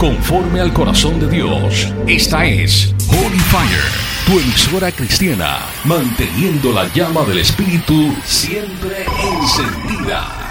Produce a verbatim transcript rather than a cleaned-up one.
conforme al corazón de Dios. Esta es Holy Fire, tu emisora cristiana, manteniendo la llama del Espíritu siempre encendida.